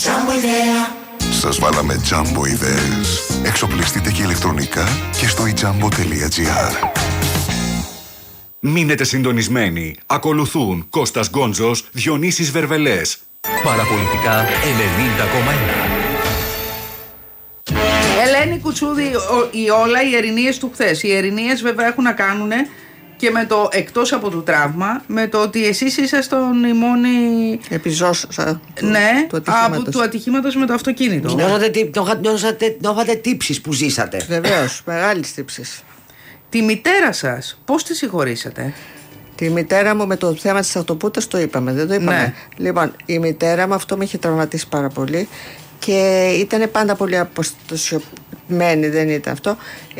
Jumbo Idea. Σας βάλαμε Jumbo ιδέες. Εξοπλιστείτε και ηλεκτρονικά και στο ijambo.gr. Μείνετε συντονισμένοι. Ακολουθούν Κώστας Γκόντζος, Διονύσης Βερβελές. Παραπολιτικά 90,1. Ελένη Κουτσούδη, όλα οι ερηνίες του χθες. Οι ερηνίες βέβαια έχουν να κάνουν και με το, εκτός από το τραύμα, με το ότι εσείς ήσασταν η μόνη επιζώσα του ατυχήματος με το αυτοκίνητο. Νιώθατε τύψεις που ζήσατε. Βεβαίως, μεγάλες τύψεις. Τη μητέρα σας πώς τη συγχωρήσατε? Τη μητέρα μου με το θέμα της αυτοπούτας το είπαμε, δεν το είπαμε? Ναι. Λοιπόν, η μητέρα μου αυτό με είχε τραυματίσει πάρα πολύ και ήταν πάντα πολύ αποστασιωμένη, δεν ήταν αυτό,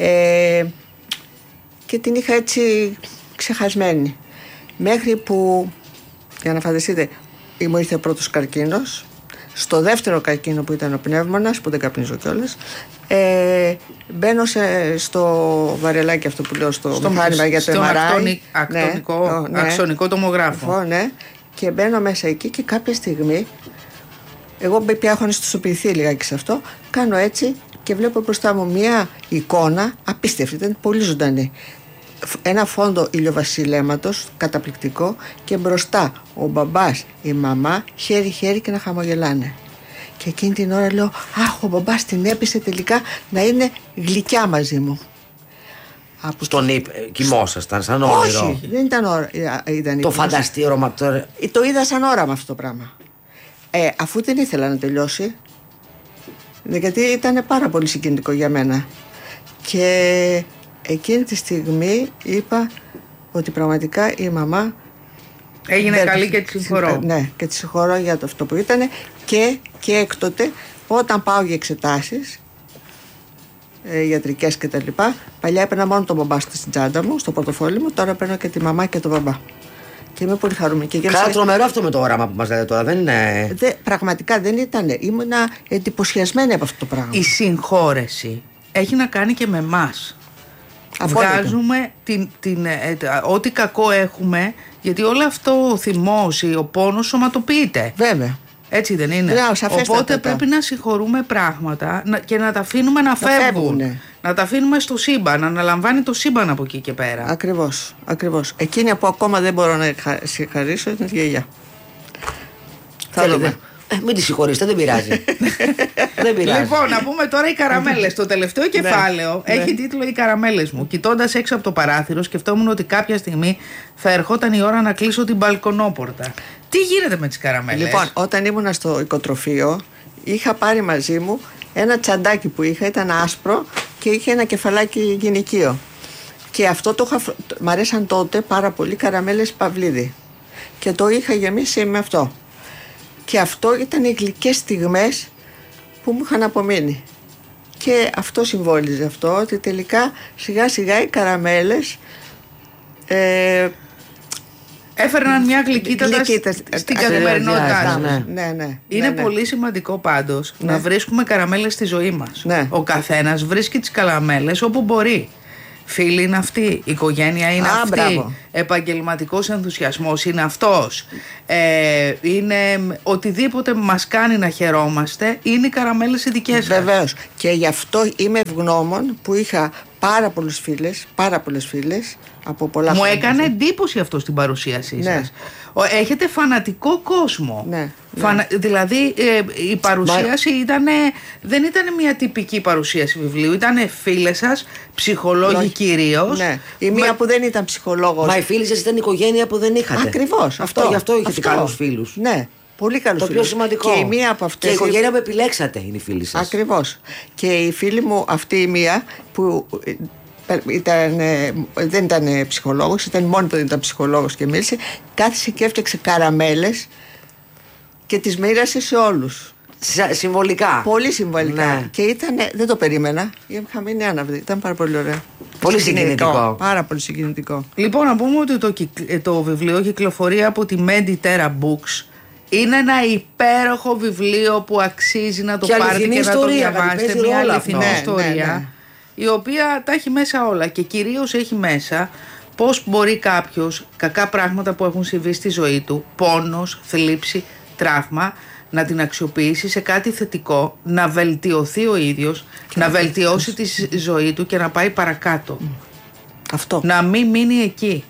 και την είχα έτσι ξεχασμένη μέχρι που, για να φανταστείτε, μου ήρθε ο πρώτος καρκίνος. Στο δεύτερο καρκίνο που ήταν ο πνεύμονας, που δεν καπνίζω κιόλας, μπαίνω στο βαρελάκι αυτό που λέω, στο μηχάνημα για το MRI, αξονικό τομογράφο, ναι, και μπαίνω μέσα εκεί και κάποια στιγμή εγώ πια έχω αναισθησοποιηθεί λιγάκι σε αυτό, κάνω έτσι και βλέπω μπροστά μου μια εικόνα απίστευτη, ήταν πολύ ζωντανή. Ένα φόντο ηλιοβασιλέματος καταπληκτικό και μπροστά ο μπαμπάς, η μαμά, χέρι-χέρι και να χαμογελάνε. Και εκείνη την ώρα λέω, αχ, ο μπαμπάς την έπεισε τελικά να είναι γλυκιά μαζί μου. Στον κοιμόσασταν σαν όνειρο? Όχι, δεν ήταν όραμα. Το φανταστεί όραμα τώρα? Το είδα σαν όραμα αυτό το πράγμα. Αφού δεν ήθελα να τελειώσει, γιατί ήταν πάρα πολύ συγκινητικό για μένα. Και εκείνη τη στιγμή είπα ότι πραγματικά η μαμά έγινε καλή και τη συγχωρώ. Ναι, και τη συγχωρώ για το αυτό που ήταν. Και έκτοτε όταν πάω για εξετάσεις ιατρικές και τα λοιπά, παλιά έπαιρνα μόνο τον μπαμπά στην τσάντα μου, στο πορτοφόλι μου, τώρα παίρνω και τη μαμά και τον μπαμπά. Και είμαι πολύ χαρούμενη. Κάτι τρομερό αυτό με το όραμα που μας λέτε τώρα, δεν είναι? Πραγματικά δεν ήταν. Ήμουνα εντυπωσιασμένη από αυτό το πράγμα. Η συγχώρεση έχει να κάνει και με εμάς. Βγάζουμε ό,τι κακό έχουμε, γιατί όλο αυτό ο θυμός ή ο πόνος σωματοποιείται. Βέβαια. Έτσι δεν είναι? Οπότε πρέπει να συγχωρούμε πράγματα και να τα αφήνουμε να φεύγουν. Να τα αφήνουμε στο σύμπαν, να αναλαμβάνει το σύμπαν από εκεί και πέρα. Ακριβώς. Εκείνη που ακόμα δεν μπορώ να συγχαρήσω είναι η γιαγιά. Μην τη συγχωρήσετε, δεν πειράζει. Δεν πειράζει. Λοιπόν, να πούμε τώρα οι καραμέλες. Το τελευταίο κεφάλαιο έχει τίτλο «Οι καραμέλες μου». Κοιτώντας έξω από το παράθυρο, σκεφτόμουν ότι κάποια στιγμή θα ερχόταν η ώρα να κλείσω την μπαλκονόπορτα. Τι γίνεται με τις καραμέλες? Λοιπόν, όταν ήμουν στο οικοτροφείο, είχα πάρει μαζί μου ένα τσαντάκι που ήταν άσπρο και είχε ένα κεφαλάκι γυναικείο. Και αυτό μ' αρέσαν τότε πάρα πολύ καραμέλες Παυλίδη. Και το είχα γεμίσει με αυτό. Και αυτό ήταν οι γλυκές στιγμές που μου είχαν απομείνει. Και αυτό συμβόλιζε αυτό, ότι τελικά σιγά σιγά οι καραμέλες έφερναν μια γλυκύτητα στην καθημερινότητά μας. Είναι πολύ σημαντικό πάντως να βρίσκουμε καραμέλες στη ζωή μας. Ο καθένας βρίσκει τις καραμέλες όπου μπορεί. Φίλοι είναι αυτοί, οικογένεια είναι αυτή, επαγγελματικός ενθουσιασμός είναι αυτός, είναι οτιδήποτε μας κάνει να χαιρόμαστε, είναι οι καραμέλες οι δικές σας. Βεβαίως, και γι' αυτό είμαι ευγνώμων που είχα πάρα πολλές φίλες από πολλά χρόνια. Μου έκανε εντύπωση αυτό στην παρουσίασή σας. Έχετε φανατικό κόσμο. Δηλαδή η παρουσίαση δεν ήταν μια τυπική παρουσίαση βιβλίου. Ήταν φίλες σας, ψυχολόγοι κυρίως. Η μία που δεν ήταν ψυχολόγος. Μα οι φίλοι σας ήταν η οικογένεια που δεν είχατε. Ακριβώς. Γι' αυτό είχατε καλούς φίλους. Ναι. Πολύ καλούς φίλους. Το πιο σημαντικό. Και η μία από αυτές. Και η οικογένεια που επιλέξατε είναι η φίλη σας. Ακριβώς. Και η φίλη μου αυτή η μία που δεν ήταν ψυχολόγος, ήταν μόνη που δεν ήταν ψυχολόγος και μίλησε, κάθισε και έφτιαξε καραμέλες και τις μοίρασε σε όλους. Συμβολικά. Πολύ συμβολικά. Και δεν το περίμενα. Είχα μείνει άναυδη. Ήταν πάρα πολύ ωραίο. Πολύ συγκινητικό. Πάρα πολύ συγκινητικό. Λοιπόν, να πούμε ότι το βιβλίο κυκλοφορεί από τη Mediterra Books. Είναι ένα υπέροχο βιβλίο που αξίζει να το πάρετε και να το διαβάσετε. Μια αληθινή ιστορία. Η οποία τα έχει μέσα όλα και κυρίως έχει μέσα πώς μπορεί κάποιος κακά πράγματα που έχουν συμβεί στη ζωή του, πόνος, θλίψη, τραύμα, να την αξιοποιήσει σε κάτι θετικό, να βελτιωθεί ο ίδιος, να βελτιώσει τη ζωή του και να πάει παρακάτω. Αυτό. Να μην μείνει εκεί.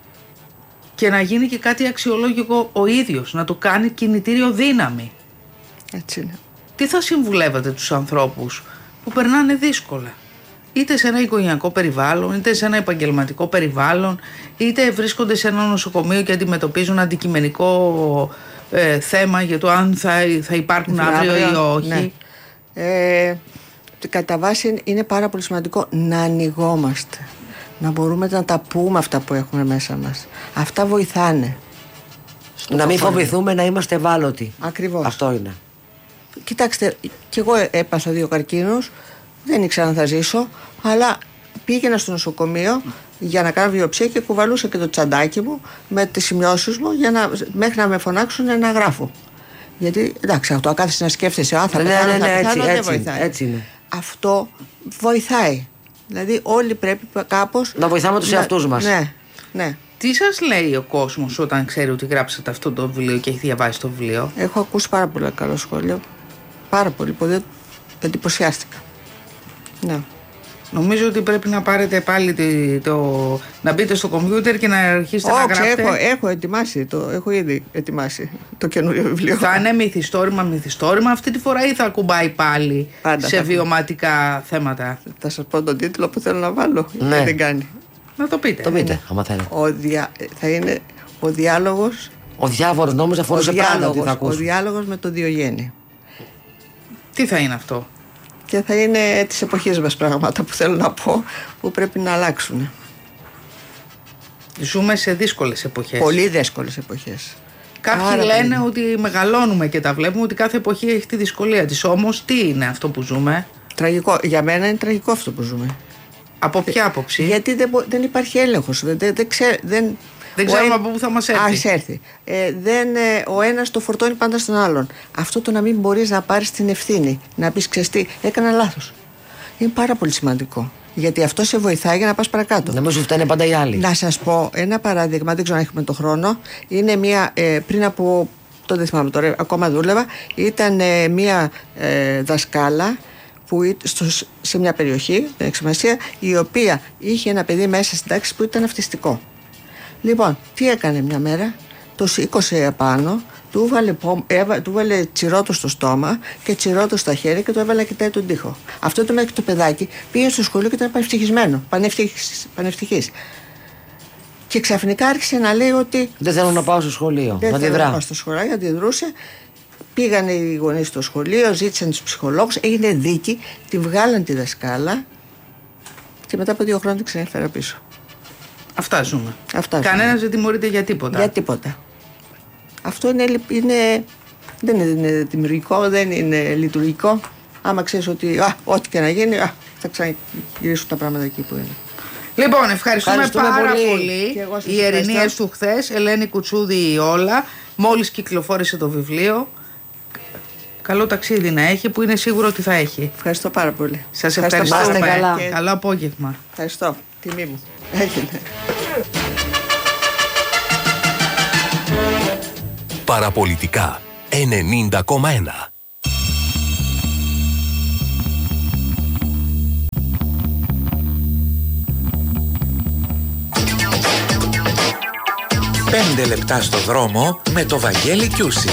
Και να γίνει και κάτι αξιολόγικο ο ίδιος, να το κάνει κινητήριο δύναμη. Έτσι είναι. Τι θα συμβουλεύατε τους ανθρώπους που περνάνε δύσκολα, είτε σε ένα οικογενειακό περιβάλλον, είτε σε ένα επαγγελματικό περιβάλλον, είτε βρίσκονται σε ένα νοσοκομείο και αντιμετωπίζουν αντικειμενικό θέμα για το αν θα υπάρχουν αύριο ή όχι? Ναι. Κατά βάση είναι πάρα πολύ σημαντικό να ανοιγόμαστε, να μπορούμε να τα πούμε αυτά που έχουμε μέσα μας. Αυτά βοηθάνε. Να μην φοβηθούμε να είμαστε ευάλωτοι. Ακριβώς. Αυτό είναι. Κοιτάξτε, κι εγώ έπαθα 2 καρκίνους, δεν ήξερα αν θα ζήσω, αλλά πήγαινα στο νοσοκομείο για να κάνω βιοψία και κουβαλούσα και το τσαντάκι μου με τις σημειώσεις μου μέχρι να με φωνάξουν να γράφω. Γιατί εντάξει, αυτό κάθεσαι να σκέφτεσαι, θα πεθάνω, δεν βοηθάει. Έτσι είναι. Αυτό βοηθάει. Δηλαδή όλοι πρέπει κάπως να βοηθάμε τους εαυτούς μας. Ναι. Τι σας λέει ο κόσμος όταν ξέρει ότι γράψατε αυτό το βιβλίο και έχει διαβάσει το βιβλίο? Έχω ακούσει πάρα πολλά καλό σχόλιο. Πάρα πολύ. Ποτέ εντυπωσιάστηκα. Ναι. Νομίζω ότι πρέπει να πάρετε πάλι να μπείτε στο κομπιούτερ και να αρχίσετε να γράφετε. Έχω ετοιμάσει, έχω ήδη ετοιμάσει το καινούριο βιβλίο. Θα είναι μυθιστόρημα αυτή τη φορά ή θα ακουμπάει πάλι πάντα σε βιωματικά θέματα? Θα σας πω τον τίτλο που θέλω να βάλω. Ναι. Δεν κάνει. Να το πείτε. Το πείτε, άμα θέλετε. Θα είναι ο διάλογος. Ο διάβολος νόμιζα φορούσε πάντα τι θα ακούσει. Ο διάλογος με το Διογέννη. Τι θα είναι αυτό? Και θα είναι της εποχής μας πράγματα που θέλω να πω, που πρέπει να αλλάξουν. Ζούμε σε δύσκολες εποχές. Πολύ δύσκολες εποχές. Κάποιοι λένε ότι μεγαλώνουμε και τα βλέπουμε, ότι κάθε εποχή έχει τη δυσκολία της. Όμως τι είναι αυτό που ζούμε? Τραγικό. Για μένα είναι τραγικό αυτό που ζούμε. Από ποια άποψη? Γιατί δεν υπάρχει έλεγχος. Δεν ξέρουμε από πού θα μας έρθει. Ο ένας το φορτώνει πάντα στον άλλον. Αυτό το να μην μπορείς να πάρεις την ευθύνη, να πεις ξεστή, έκανα λάθος, είναι πάρα πολύ σημαντικό. Γιατί αυτό σε βοηθάει για να πας παρακάτω. Να μην σου φταίνε πάντα οι άλλοι. Να σας πω ένα παράδειγμα, δεν ξέρω αν έχουμε τον χρόνο. Είναι μία, πριν από, δεν θυμάμαι τώρα, ακόμα δούλευα, ήταν μία δασκάλα που σε μια περιοχή, δεν έχει σημασία, η οποία είχε ένα παιδί μέσα στην τάξη που ήταν αυτιστικό. Λοιπόν, τι έκανε μια μέρα? Το σήκωσε επάνω, του έβαλε τσιρότο στο στόμα και τσιρότο στα χέρια και το έβαλε να κοιτάει τον τοίχο. Αυτό το μέχρι το παιδάκι πήγε στο σχολείο και ήταν πανευτυχισμένο, πανευτυχής. Και ξαφνικά άρχισε να λέει ότι δεν θέλω να πάω στο σχολείο. Δεν θέλω να πάω στο σχολείο, αντιδρούσε. Πήγανε οι γονείς στο σχολείο, ζήτησαν τους ψυχολόγους, έγινε δίκη, τη βγάλαν τη δασκάλα και μετά από 2 χρόνια την ξανέφερα πίσω. Αυτά ζούμε. Κανένας δεν τιμωρείται για τίποτα. Για τίποτα. Αυτό δεν είναι δημιουργικό, δεν είναι λειτουργικό. Άμα ξέρεις ότι ό,τι και να γίνει, θα ξαναγυρίσουν τα πράγματα εκεί που είναι. Λοιπόν, ευχαριστούμε πάρα πολύ. Οι ερμηνείες του χθες, Ελένη Κουτσούδη όλα. Μόλις κυκλοφόρησε το βιβλίο. Καλό ταξίδι να έχει, που είναι σίγουρο ότι θα έχει. Ευχαριστώ πάρα πολύ. Σας ευχαριστούμε. Καλά. Καλό απόγευμα. Ευχαριστώ. Τιμή μου. Έγινε. Παραπολιτικά 90,1. Πέντε λεπτά στο δρόμο με το Βαγγέλη Κιούση.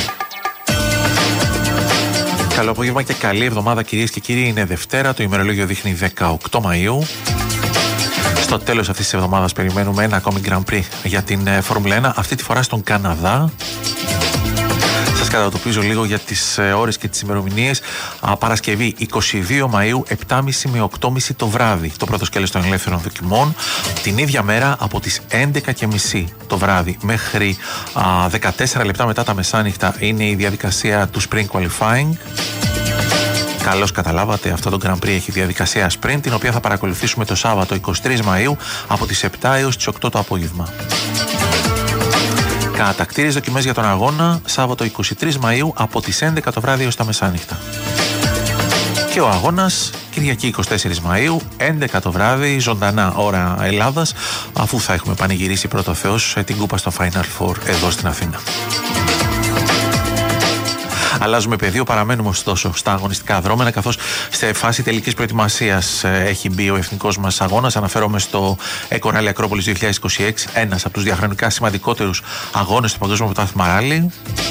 Καλό απόγευμα και καλή εβδομάδα, κυρίες και κύριοι. Είναι Δευτέρα, το ημερολόγιο δείχνει 18 Μαΐου. Στο τέλος αυτής της εβδομάδας περιμένουμε ένα ακόμη Grand Prix για την Φόρμουλα 1, αυτή τη φορά στον Καναδά. Σας κατατοπίζω λίγο για τις ώρες και τις ημερομηνίες. Παρασκευή 22 Μαΐου, 7.30 με 8.30 το βράδυ, το πρώτο σκέλος των ελεύθερων δοκιμών. Την ίδια μέρα από τις 11.30 το βράδυ μέχρι 14 λεπτά μετά τα μεσάνυχτα είναι η διαδικασία του Spring Qualifying. Καλώς καταλάβατε, αυτό το Grand Prix έχει διαδικασία Sprint, την οποία θα παρακολουθήσουμε το Σάββατο 23 Μαΐου από τις 7 έως τις 8 το απόγευμα. Κατακτήριες δοκιμές για τον αγώνα, Σάββατο 23 Μαΐου από τις 11 το βράδυ έως τα μεσάνυχτα. Και ο αγώνας, Κυριακή 24 Μαΐου, 11 το βράδυ, ζωντανά ώρα Ελλάδας, αφού θα έχουμε πανηγυρίσει πρώτο Θεός την κούπα στο Final Four εδώ στην Αθήνα. Αλλάζουμε πεδίο, παραμένουμε ωστόσο στα αγωνιστικά δρόμενα, καθώς σε φάση τελικής προετοιμασίας έχει μπει ο εθνικός μας αγώνας. Αναφέρομαι στο Eco Rally Ακρόπολης 2026, ένας από τους διαχρονικά σημαντικότερους αγώνες του Παγκόσμιου Πρωτάθλημα Ράλι.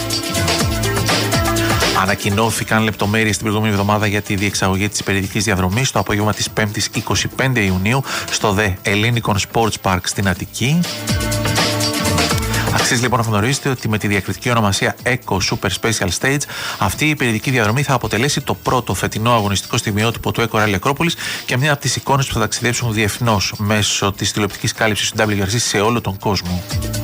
Ανακοινώθηκαν λεπτομέρειες την προηγούμενη εβδομάδα για τη διεξαγωγή της υπηρετικής διαδρομής το απόγευμα της 5ης 25 Ιουνίου στο The Ellinikon Sports Park στην Αττική. Αξίζει λοιπόν να γνωρίζετε ότι με τη διακριτική ονομασία Eco Super Special Stage αυτή η υπηρετική διαδρομή θα αποτελέσει το πρώτο φετινό αγωνιστικό στιγμιότυπο του Eco Rally Ακρόπολης και μια από τις εικόνες που θα ταξιδέψουν διεθνώς μέσω της τηλεοπτικής κάλυψης του WRC σε όλο τον κόσμο.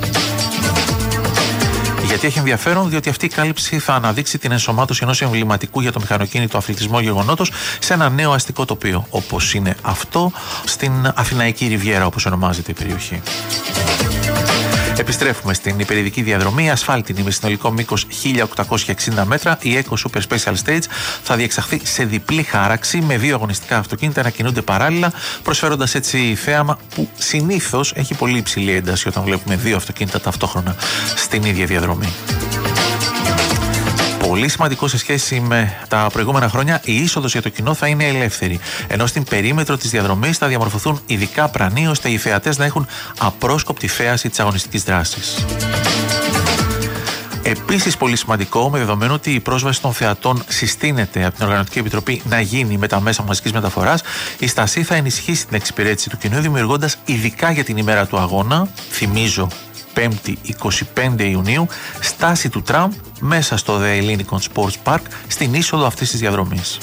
Γιατί έχει ενδιαφέρον, διότι αυτή η κάλυψη θα αναδείξει την ενσωμάτωση ενός εμβληματικού για το μηχανοκίνητο αθλητισμό γεγονότος σε ένα νέο αστικό τοπίο, όπως είναι αυτό στην Αθηναϊκή Ριβιέρα, όπως ονομάζεται η περιοχή. Επιστρέφουμε στην υπηρετική διαδρομή, ασφάλτινη με συνολικό μήκος 1860 μέτρα. Η Eco Super Special Stage θα διεξαχθεί σε διπλή χάραξη με δύο αγωνιστικά αυτοκίνητα να κινούνται παράλληλα, προσφέροντας έτσι θέαμα που συνήθως έχει πολύ υψηλή ένταση όταν βλέπουμε δύο αυτοκίνητα ταυτόχρονα στην ίδια διαδρομή. Πολύ σημαντικό σε σχέση με τα προηγούμενα χρόνια, η είσοδος για το κοινό θα είναι ελεύθερη, ενώ στην περίμετρο της διαδρομής θα διαμορφωθούν ειδικά πρανοί ώστε οι θεατές να έχουν απρόσκοπτη θέαση της αγωνιστικής δράσης. Επίσης πολύ σημαντικό, με δεδομένο ότι η πρόσβαση των θεατών συστήνεται από την Οργανωτική Επιτροπή να γίνει με τα μέσα μαζικής μεταφοράς, η Στασή θα ενισχύσει την εξυπηρέτηση του κοινού δημιουργώντας ειδικά για την ημέρα του αγώνα, θυμίζω 5η 25 Ιουνίου, στάση του τραμ μέσα στο The Ellinikon Sports Park στην είσοδο αυτής της διαδρομής.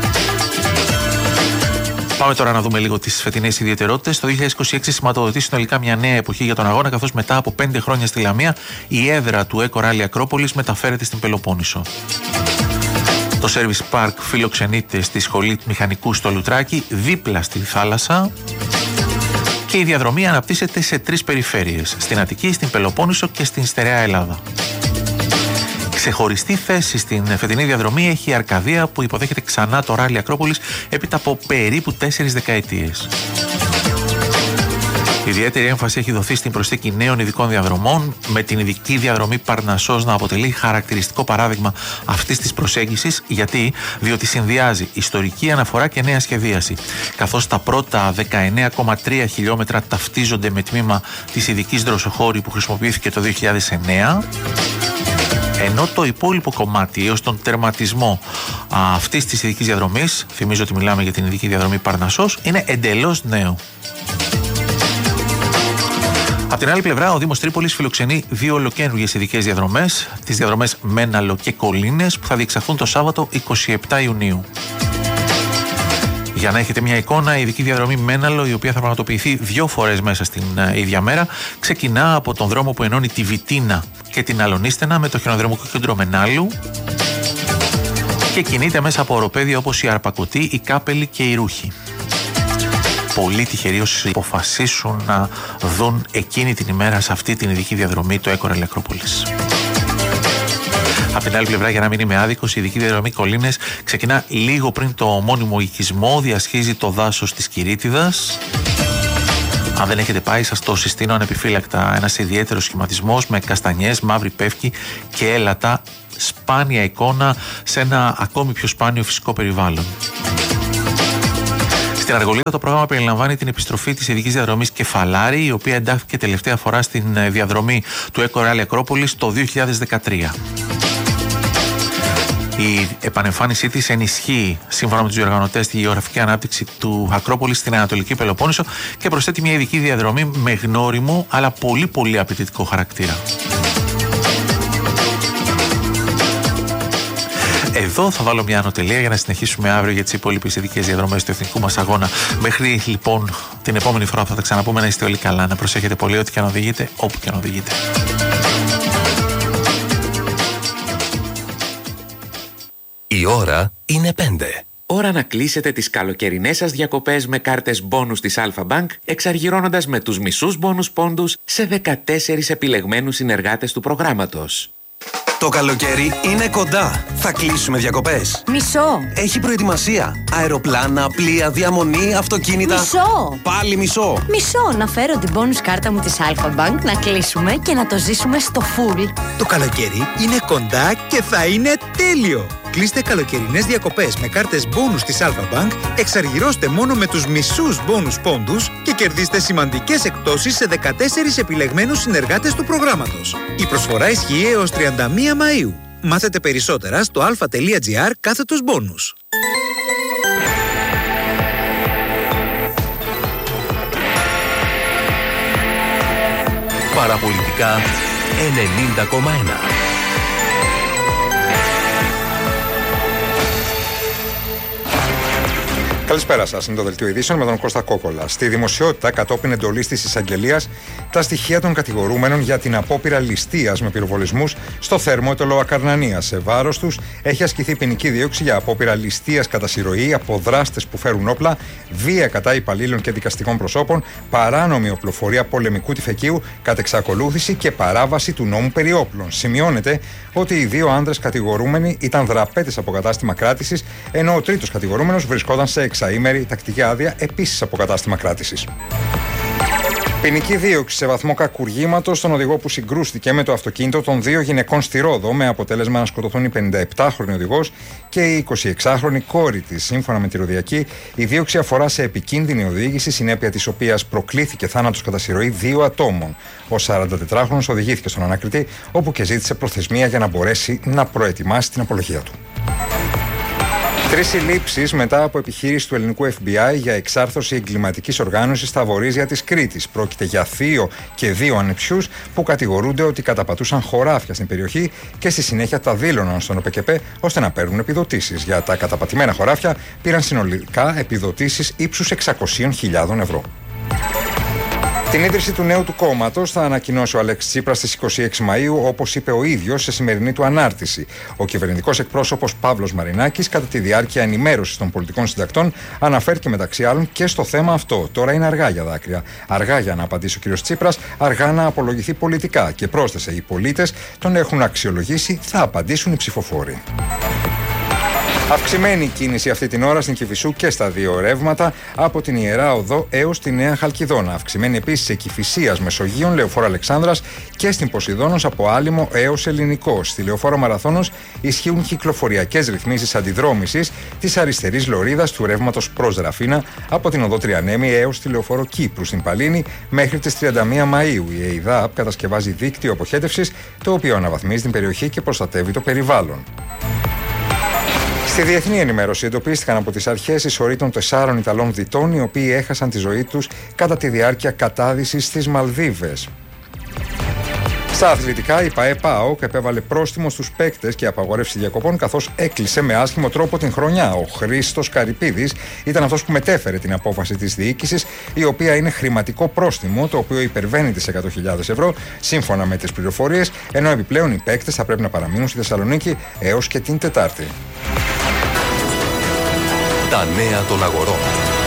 Πάμε τώρα να δούμε λίγο τις φετινές ιδιαιτερότητες. Το 2026 σηματοδοτεί συνολικά μια νέα εποχή για τον αγώνα, καθώς μετά από 5 χρόνια στη Λαμία η έδρα του Eco Rally Ακρόπολης μεταφέρεται στην Πελοπόννησο. Το Service Park φιλοξενείται στη Σχολή Μηχανικού στο Λουτράκι, δίπλα στη θάλασσα. Και η διαδρομή αναπτύσσεται σε 3 περιφέρειες, στην Αττική, στην Πελοπόννησο και στην Στερεά Ελλάδα. Ξεχωριστή θέση στην φετινή διαδρομή έχει η Αρκαδία που υποδέχεται ξανά το Ράλι Ακρόπολης έπειτα από περίπου 4 δεκαετίες. Ιδιαίτερη έμφαση έχει δοθεί στην προσθήκη νέων ειδικών διαδρομών, με την ειδική διαδρομή Παρνασσός να αποτελεί χαρακτηριστικό παράδειγμα αυτής της προσέγγισης. Διότι συνδυάζει ιστορική αναφορά και νέα σχεδίαση. Καθώς τα πρώτα 19,3 χιλιόμετρα ταυτίζονται με τμήμα της ειδικής δροσοχώρη που χρησιμοποιήθηκε το 2009. Ενώ το υπόλοιπο κομμάτι έως τον τερματισμό αυτής της ειδικής διαδρομής, θυμίζω ότι μιλάμε για την ειδική διαδρομή Παρνασσός, είναι εντελώς νέο. Από την άλλη πλευρά, ο Δήμος Τρίπολης φιλοξενεί 2 ολοκαίνουργιες ειδικές διαδρομές, τις διαδρομές Μέναλο και Κολίνες, που θα διεξαχθούν το Σάββατο 27 Ιουνίου. Για να έχετε μια εικόνα, η ειδική διαδρομή Μέναλο, η οποία θα πραγματοποιηθεί 2 φορές μέσα στην ίδια μέρα, ξεκινά από τον δρόμο που ενώνει τη Βιτίνα και την Αλονίστενα με το χιονοδρομικό κέντρο Μενάλου και κινείται μέσα από οροπέδια όπως η Αρπακωτή, η Κάπελη και η Ρούχη. Πολύ τυχεροί όσοι αποφασίσουν να δουν εκείνη την ημέρα σε αυτή την ειδική διαδρομή το Eco Rally Ακρόπολης. Από την άλλη πλευρά, για να μην είμαι άδικος, η ειδική διαδρομή Κολίνες ξεκινά λίγο πριν το ομώνυμο οικισμό, διασχίζει το δάσος της Κυρίτιδας. Αν δεν έχετε πάει, σας το συστήνω ανεπιφύλακτα. Ένας ιδιαίτερος σχηματισμός με καστανιές, μαύρη πεύκη και έλατα. Σπάνια εικόνα σε ένα ακόμη πιο σπάνιο φυσικό περιβάλλον. Στην Αργολίδα το πρόγραμμα περιλαμβάνει την επιστροφή της ειδικής διαδρομής Κεφαλάρη, η οποία εντάχθηκε τελευταία φορά στην διαδρομή του Eco Rally Ακρόπολης το 2013. Η επανεμφάνισή της ενισχύει, σύμφωνα με τους διοργανωτές, τη γεωγραφική ανάπτυξη του Ακρόπολης στην Ανατολική Πελοπόννησο και προσθέτει μια ειδική διαδρομή με γνώριμο αλλά πολύ απαιτητικό χαρακτήρα. Εδώ θα βάλω μια ανωτελεία για να συνεχίσουμε αύριο για τις υπόλοιπες ειδικές διαδρομές του εθνικού μας αγώνα. Μέχρι λοιπόν την επόμενη φορά που θα τα ξαναπούμε, να είστε όλοι καλά, να προσέχετε πολύ ό,τι και αν οδηγείτε, όπου και αν οδηγείτε. Η ώρα είναι 5. Ώρα να κλείσετε τις καλοκαιρινές σας διακοπές με κάρτες μπόνους της Alpha Bank, εξαργυρώνοντας με τους μισούς μπόνους πόντους σε 14 επιλεγμένους συνεργάτες του προγράμματος. Το καλοκαίρι είναι κοντά. Θα κλείσουμε διακοπές. Μισό. Έχει προετοιμασία. Αεροπλάνα, πλοία, διαμονή, αυτοκίνητα. Μισό. Πάλι μισό. Μισό. Να φέρω την bonus κάρτα μου της Alpha Bank, να κλείσουμε και να το ζήσουμε στο full. Το καλοκαίρι είναι κοντά και θα είναι τέλειο. Κλείστε καλοκαιρινές διακοπές με κάρτες bonus της Alpha Bank, εξαργυρώστε μόνο με τους μισούς bonus πόντους και κερδίστε σημαντικές εκπτώσεις σε 14 επιλεγμένους συνεργάτες του προγράμματος. Η προσφορά ισχύει έως 31 Μαΐου. Μάθετε περισσότερα στο alpha.gr/bonus. Παραπολιτικά 90,1. Καλησπέρα σας. Είναι το δελτίο ειδήσεων με τον Κώστα Κόκολα. Στη δημοσιότητα, κατόπιν εντολής της εισαγγελίας, τα στοιχεία των κατηγορούμενων για την απόπειρα ληστείας με πυροβολισμούς στο Θέρμο Ακαρνανία. Σε βάρος τους έχει ασκηθεί ποινική δίωξη για απόπειρα ληστείας κατά συρροή από δράστες που φέρουν όπλα, βία κατά υπαλλήλων και δικαστικών προσώπων, παράνομη οπλοφορία πολεμικού τυφεκίου κατ' εξακολούθηση και παράβαση του νόμου περί όπλων. Σημειώνεται ότι οι δύο άνδρες κατηγορούμενοι ήταν δραπέτες από κατάστημα κράτησης, ενώ ο τρίτος κατηγορούμενος βρισκόταν σε εξαήμερη τακτική άδεια, επίσης από κατάστημα κράτησης. Ποινική δίωξη σε βαθμό κακουργήματος στον οδηγό που συγκρούστηκε με το αυτοκίνητο των δύο γυναικών στη Ρόδο, με αποτέλεσμα να σκοτωθούν η 57χρονη οδηγός και η 26χρονη κόρη της. Σύμφωνα με τη Ροδιακή, η δίωξη αφορά σε επικίνδυνη οδήγηση, συνέπεια της οποίας προκλήθηκε θάνατος κατά συρροή 2 ατόμων. Ο 44χρονος οδηγήθηκε στον ανακριτή, όπου και ζήτησε προθεσμία για να μπορέσει να προετοιμάσει την απολογία του. 3 συλλήψεις μετά από επιχείρηση του ελληνικού FBI για εξάρθρωση εγκληματικής οργάνωσης στα βορείζια της Κρήτης. Πρόκειται για θείο και 2 ανεψιούς που κατηγορούνται ότι καταπατούσαν χωράφια στην περιοχή και στη συνέχεια τα δήλωναν στον ΟΠΕΚΕΠΕ ώστε να παίρνουν επιδοτήσεις. Για τα καταπατημένα χωράφια πήραν συνολικά επιδοτήσεις ύψους 600.000 ευρώ. Την ίδρυση του νέου του κόμματος θα ανακοινώσει ο Αλέξης Τσίπρας στις 26 Μαΐου, όπως είπε ο ίδιος σε σημερινή του ανάρτηση. Ο κυβερνητικός εκπρόσωπος Παύλος Μαρινάκης, κατά τη διάρκεια ενημέρωσης των πολιτικών συντακτών, αναφέρθηκε μεταξύ άλλων και στο θέμα αυτό. Τώρα είναι αργά για δάκρυα. Αργά για να απαντήσει ο κ. Τσίπρας, αργά να απολογηθεί πολιτικά. Και πρόσθεσε: οι πολίτες τον έχουν αξιολογήσει, θα απαντήσουν οι ψηφοφόροι. Αυξημένη κίνηση αυτή την ώρα στην Κηφισού και στα δύο ρεύματα, από την Ιερά Οδό έως τη Νέα Χαλκιδόνα. Αυξημένη επίσης σε Κηφισίας Μεσογείων, Λεωφόρο Αλεξάνδρας και στην Ποσειδώνος από Άλυμο έως Ελληνικό. Στη Λεωφόρο Μαραθώνος ισχύουν κυκλοφοριακές ρυθμίσεις αντιδρόμησης της αριστερής λωρίδας του ρεύματος προς Ραφίνα από την Οδό Τριανέμη έως τη Λεωφόρο Κύπρου στην Παλίνη μέχρι τις 31 Μαΐου. Η ΕΙΔΑΠ κατασκευάζει δίκτυο αποχέτευσης, το οποίο αναβαθμίζει την περιοχή και προστατεύει το περιβάλλον. Στη διεθνή ενημέρωση εντοπίστηκαν από τις αρχές οι σωροί των 4 Ιταλών δυτών, οι οποίοι έχασαν τη ζωή τους κατά τη διάρκεια κατάδυσης στις Μαλδίβες. Στα αθλητικά, η ΠΑΕ-ΠΑΟΚ επέβαλε πρόστιμο στους παίκτες και απαγόρευση διακοπών, καθώς έκλεισε με άσχημο τρόπο την χρονιά. Ο Χρήστος Καρυπίδης ήταν αυτός που μετέφερε την απόφαση της διοίκησης, η οποία είναι χρηματικό πρόστιμο, το οποίο υπερβαίνει τις 100.000 ευρώ, σύμφωνα με τις πληροφορίες, ενώ επιπλέον οι παίκτες θα πρέπει να παραμείνουν στη Θεσσαλονίκη έως και την Τετάρτη. Τα νέα των αγορών.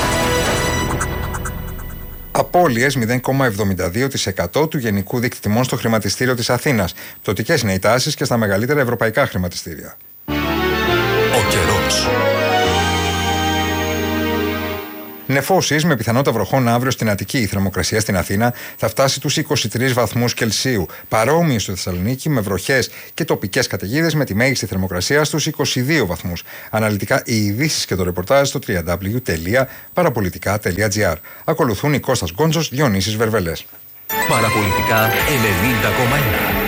Απώλειες 0,72% του γενικού δείκτη τιμών στο χρηματιστήριο της Αθήνας. Πτωτικές είναι οι τάσεις και στα μεγαλύτερα ευρωπαϊκά χρηματιστήρια. Ο καιρός. Νεφώσεις με πιθανότητα βροχών αύριο στην Αττική. Η θερμοκρασία στην Αθήνα θα φτάσει τους 23 βαθμούς Κελσίου. Παρόμοιο στη Θεσσαλονίκη με βροχές και τοπικές καταιγίδες, με τη μέγιστη θερμοκρασία στους 22 βαθμούς. Αναλυτικά οι ειδήσεις και το ρεπορτάζ στο www.parapolitica.gr. Ακολουθούν οι Κώστας Γκόντζος, Διονύσης Βερβελές. Παραπολιτικά 90,1.